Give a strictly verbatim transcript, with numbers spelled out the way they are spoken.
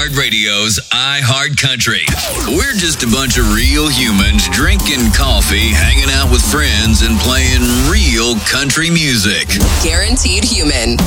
iHeartRadio's iHeartCountry. We're just a bunch of real humans drinking coffee, hanging out with friends, and playing real country music. Guaranteed Human.